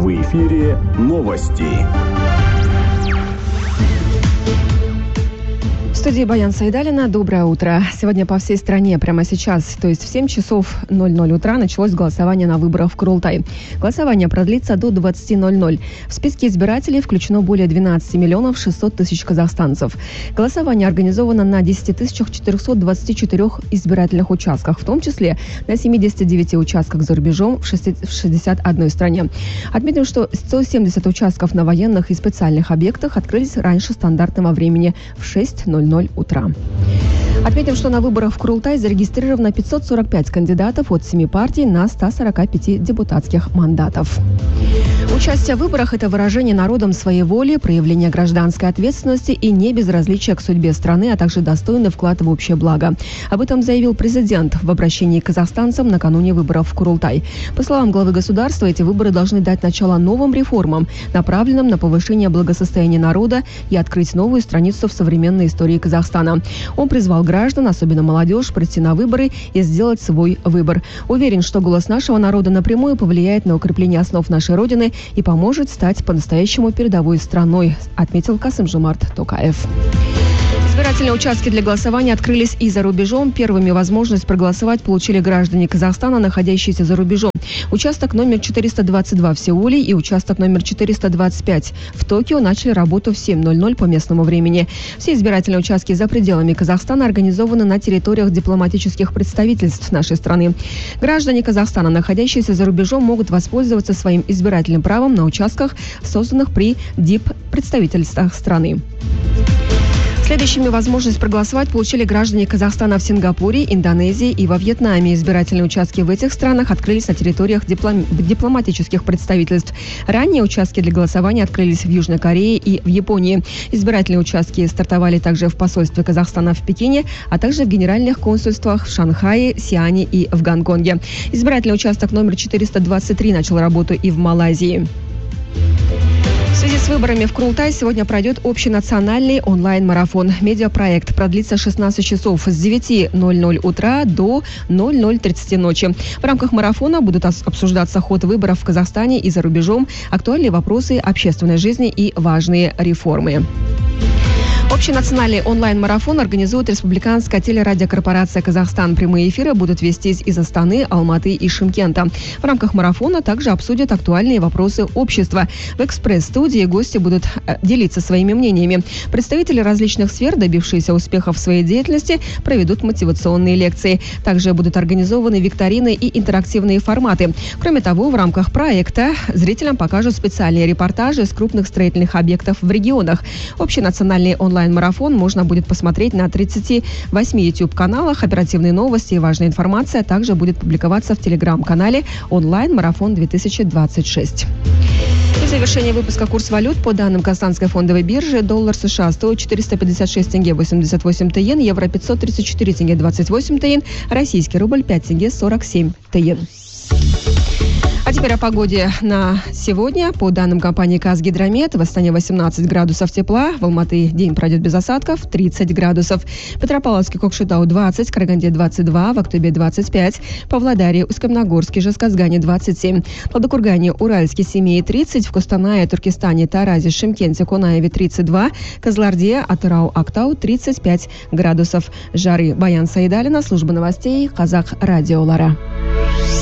В эфире новости. В студии Баян Сайдалина. Доброе утро. Сегодня по всей стране прямо сейчас, то есть в 7 часов 00 утра, началось голосование на выборах в Курултай. Голосование продлится до 20:00. В списке избирателей включено более 12 миллионов 600 тысяч казахстанцев. Голосование организовано на 10 424 избирательных участках, в том числе на 79 участках за рубежом в 61 стране. Отметим, что 170 участков на военных и специальных объектах открылись раньше стандартного времени в 6:00 утра. Отметим, что на выборах в Курултай зарегистрировано 545 кандидатов от 7 партий на 145 депутатских мандатов. Участие в выборах – это выражение народом своей воли, проявление гражданской ответственности и небезразличия к судьбе страны, а также достойный вклад в общее благо. Об этом заявил президент в обращении к казахстанцам накануне выборов в Курултай. По словам главы государства, эти выборы должны дать начало новым реформам, направленным на повышение благосостояния народа и открыть новую страницу в современной истории Казахстана. Он призвал граждан, особенно молодежь, прийти на выборы и сделать свой выбор. Уверен, что голос нашего народа напрямую повлияет на укрепление основ нашей Родины и поможет стать по-настоящему передовой страной, отметил Касым-Жомарт Токаев. Избирательные участки для голосования открылись и за рубежом. Первыми возможность проголосовать получили граждане Казахстана, находящиеся за рубежом. Участок номер 422 в Сеуле и участок номер 425 в Токио начали работу в 7:00 по местному времени. Все избирательные участки за пределами Казахстана организованы на территориях дипломатических представительств нашей страны. Граждане Казахстана, находящиеся за рубежом, могут воспользоваться своим избирательным правом на участках, созданных при диппредставительствах страны. Следующими возможность проголосовать получили граждане Казахстана в Сингапуре, Индонезии и во Вьетнаме. Избирательные участки в этих странах открылись на территориях дипломатических представительств. Ранее участки для голосования открылись в Южной Корее и в Японии. Избирательные участки стартовали также в посольстве Казахстана в Пекине, а также в генеральных консульствах в Шанхае, Сиане и в Гонконге. Избирательный участок номер 423 начал работу и в Малайзии. В связи с выборами в Курултай сегодня пройдет общенациональный онлайн-марафон. Медиапроект продлится 16 часов с 9:00 утра до 00:30 ночи. В рамках марафона будут обсуждаться ход выборов в Казахстане и за рубежом, актуальные вопросы общественной жизни и важные реформы. Общенациональный онлайн-марафон организует Республиканская телерадиокорпорация «Казахстан». Прямые эфиры будут вестись из Астаны, Алматы и Шымкента. В рамках марафона также обсудят актуальные вопросы общества. В экспресс-студии гости будут делиться своими мнениями. Представители различных сфер, добившиеся успехов в своей деятельности, проведут мотивационные лекции. Также будут организованы викторины и интерактивные форматы. Кроме того, в рамках проекта зрителям покажут специальные репортажи с крупных строительных объектов в регионах. Общенациональный онлайн-марафон можно будет посмотреть на 38 YouTube-каналах. Оперативные новости и важная информация также будет публиковаться в телеграм-канале «Онлайн-марафон-2026». И в завершение выпуска курс валют. По данным Казахстанской фондовой биржи, доллар США стоит 456 тенге 88 тиен, евро 534 тенге 28 тиен, российский рубль 5 тенге 47 тиен. А теперь о погоде на сегодня. По данным компании «Казгидромет», в Астане 18 градусов тепла, в Алматы день пройдет без осадков, 30 градусов. Петропавловске, Кокшетау 20, Караганде 22, в Актобе 25, Павлодаре, Усть-Камногорске, Жезказгане 27, Талдыкургане, Уральске, Семее 30, в Костанае, Туркестане, Таразе, Шымкенте, Конаеве 32, Кызылорде, Атырау, Актау 35 градусов жары. Баян Сайдалина, служба новостей Казах радиолара.